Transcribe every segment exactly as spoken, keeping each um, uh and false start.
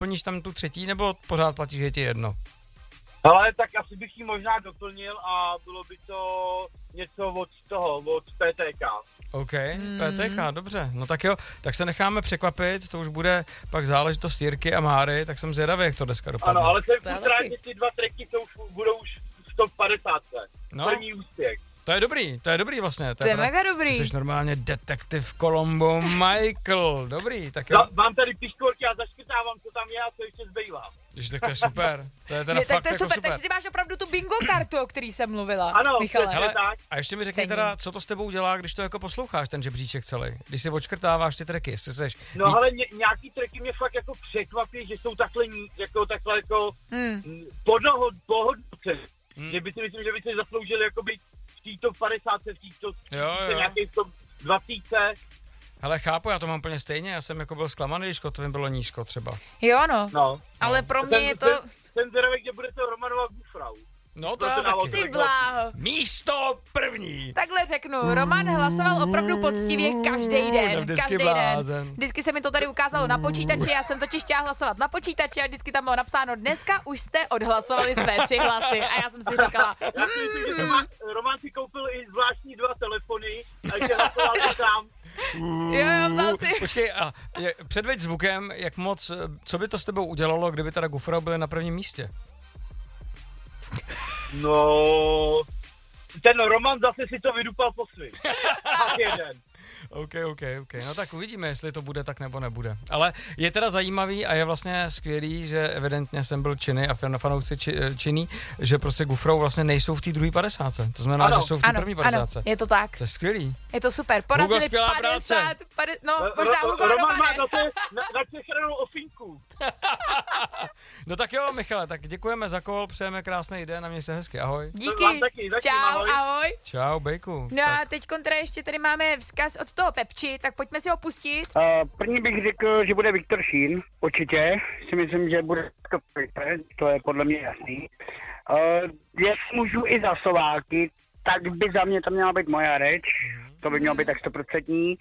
doplníš tam tu třetí, nebo pořád platíš, že je ti jedno? Ale tak asi bych ji možná doplnil a bylo by to něco od toho, od P T K. OK, mm. P T K, dobře. No tak jo, tak se necháme překvapit, to už bude pak záležitost Jirky a Máry, tak jsem zvědavý, jak to dneska dopadne. Ano, ale jsem rád, že ty dva tracky jsou, budou už v sto padesát. No. První úspěch. To je dobrý, to je dobrý vlastně. To je, to je mega dobrý. Ty jsi normálně detektiv Columbo Michael, dobrý, tak jo. No, mám tady piškorky a zaškytávám, co tam je a co ještě zbývá. Když tak to je super, to je teda je, fakt to je jako super, super. Takže ty máš opravdu tu bingo kartu, o který jsem mluvila. Ano, Michale. tak. A ještě mi řekni teda, co to s tebou dělá, když to jako posloucháš, ten žebříček celý, když si odškrtáváš ty tracky, jestli seš... No jí... ale ně, nějaký tracky mě fakt jako překvapí, že jsou takhle, jako, takhle jako hmm. podnohod, pohodnocený. Hmm. Že by si myslím, že by si zasloužili jako být v týto padesát, v týto nějaký sto dvacet. Hele, chápu, já to mám úplně stejně, já jsem jako byl zklamaný, když Kotvin bylo nízko třeba. Jo, no. no. Ale no. pro mě ten, je to... Ten, ten zvědavek, kde bude to Romanova Gufrau. No to já taky. Ty bláho. Místo první. Takhle řeknu, Roman hlasoval opravdu poctivě každý den. Vždycky každý blázen. den. Vždycky se mi to tady ukázalo na počítači, já jsem totiž chtěla hlasovat na počítači a vždycky tam bylo napsáno, dneska už jste odhlasovali své tři hlasy. A já jsem si říkala... Já si myslím, že Roman, Roman si koupil i zvláštní dva telefony a ještě hlasoval sám. Jo, jo, vzal si. Počkej, a je, předveď zvukem, jak moc, co by to s tebou udělalo, kdyby teda Gufrau byly na prvním místě? No, ten Roman zase si to vydupal po svým. Tak jeden. OK, OK, OK. No tak uvidíme, jestli to bude tak nebo nebude. Ale je teda zajímavý a je vlastně skvělý, že evidentně jsem byl činný a fanoušci či, činný, že prostě Gufrou vlastně nejsou v té druhé padesátce. To znamená, ano, že jsou v té první padesátce. Ano, je to tak. To je skvělý. Je to super. Porazili padesát, padesát, no možná Hugo Roman má zase na přechranou ofinku. No tak jo, Michale, tak děkujeme za kol, přejeme krásný den a měj se hezky, ahoj. Díky, taky, taky, čau, ahoj. ahoj. Čau, bejku. No tak. A teď teda ještě tady máme vzkaz od toho Pepči, tak pojďme si ho pustit. Uh, první bych řekl, že bude Viktor Šín, určitě, si myslím, že bude to, to je podle mě jasný. Uh, jestli můžu i za Slováky, tak by za mě to měla být moja reč, to by mělo být tak stoprocentní.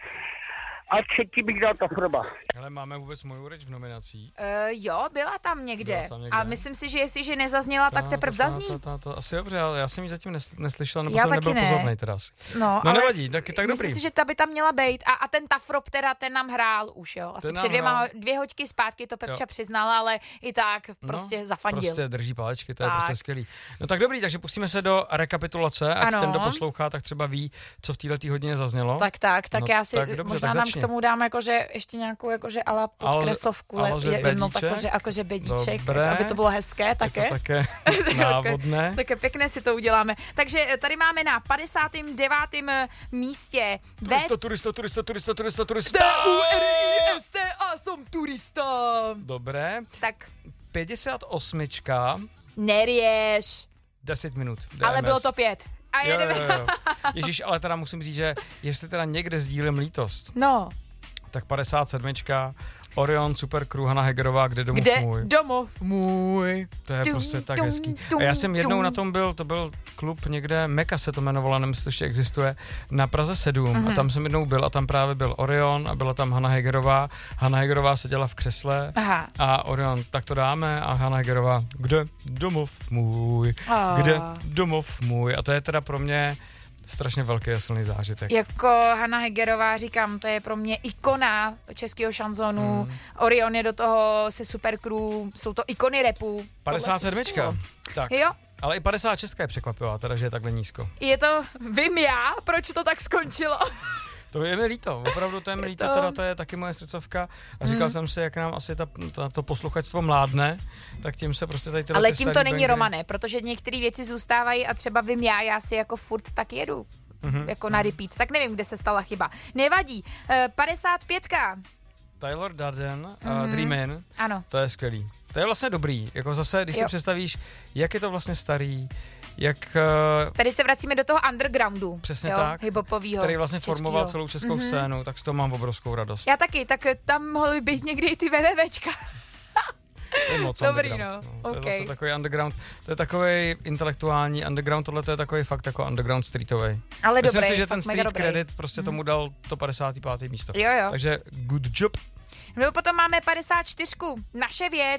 A třetí bych dal Tafroba. Ale máme vůbec moju reč v nominacích? Uh, jo, byla tam někde. Byla tam někde. A myslím si, že jestliže nezazněla, tak teprve zazní. To, to, to, to asi dobře, ale já jsem ji zatím neslyšel, nebo já jsem nebyl ne. pozornej teda asi. No, no nevadí, tak, tak dobrý. Myslím si, že ta by tam měla být. A, a ten Tafrop teda, ten nám hrál už, jo. Asi před dvěma, dvě hoďky zpátky to Pepča jo. přiznala, ale i tak prostě no, zafandil. Prostě drží palečky, to tak. je prostě skvělý. No tak dobrý, takže pustíme se do rekapitulace, ať ano. ten, kdo poslouchá, tak třeba ví, co v této hodině zaznělo. Tak, tak, tak no, já si tak dobře, možná tak nám k tomu dám jakože ještě nějakou jakože ala podkresovku, ale, ale jedno jakože, jakože bedíček, dobré, aby to bylo hezké také. Je to také návodné. Také pěkné si to uděláme. Takže tady máme na padesátém devátém místě Turisto, turisto, turisto, turisto, turisto, turisto. T U R I S T A, jsem turista. Dobré. Tak. padesát osmička. Nerieš. deset minut. D M S. Ale bylo to pět. A jo, jo, jo. Ježíš, ale teda musím říct, že jestli teda někde sdílím lítost, no. tak padesát sedmička. Orion, Super Crew, Hana Hegerová, Kde domov Kde můj. domov můj. To je tum, prostě tak tum, hezký. A já jsem jednou tum. na tom byl, to byl klub někde, Meka se to jmenovalo, nemyslím, že ještě existuje, na Praze sedm mm-hmm. a tam jsem jednou byl a tam právě byl Orion a byla tam Hana Hegerová. Hana Hegerová seděla v křesle Aha. a Orion, tak to dáme a Hana Hegerová, Kde domov můj, oh. Kde domov můj. A to je teda pro mě strašně velký a silný zážitek. Jako Hana Hegerová, říkám, to je pro mě ikona českého šanzonu. Mm. Orion je do toho se Super Crew, jsou to ikony rapu. padesát sedm. Tak. Jo. Ale i padesát šest je překvapivá, teda, že je takhle nízko. Je to, vím já, proč to tak skončilo. To je mi líto, opravdu to je mi líto, to... teda to je taky moje srdcovka a říkal mm. jsem si, jak nám asi ta, ta, to posluchačstvo mládne, tak tím se prostě tady tyhle Ale ty tím to není bangry... Romane, protože některé věci zůstávají a třeba vím já, já si jako furt tak jedu, mm-hmm. jako na repeat, tak nevím, kde se stala chyba. Nevadí, uh, padesát pět. Taylor Darden, mm-hmm. uh, Dreamin', ano. To je skvělý. To je vlastně dobrý, jako zase, když jo. si představíš, jak je to vlastně starý, jak... Uh, Tady se vracíme do toho undergroundu. Přesně jo, tak. Hip-hopovýho. Který vlastně českýho. formoval celou českou mm-hmm. scénu, tak z toho mám obrovskou radost. Já taky, tak tam mohly být někdy i ty VVVčka. To je moc dobrý, underground. no. no. To okay. je zase takový underground, to je takový intelektuální underground, tohle to je takový fakt jako underground streetový. Ale Myslím dobrý, si, že ten street dobrý. credit prostě mm. tomu dal to padesát pět místo. Jo, jo. Takže good job. No potom máme padesát čtyři. Naše věc,